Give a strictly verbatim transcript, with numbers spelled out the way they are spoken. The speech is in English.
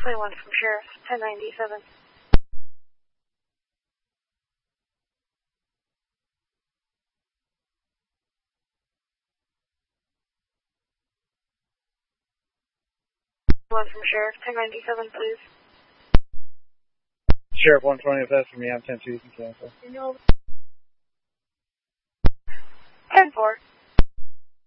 twenty-one from Sheriff, ten ninety-seven. one from Sheriff, ten ninety-seven, please. Sheriff one twenty, if that's for me, I'm ten two, you can cancel. ten four.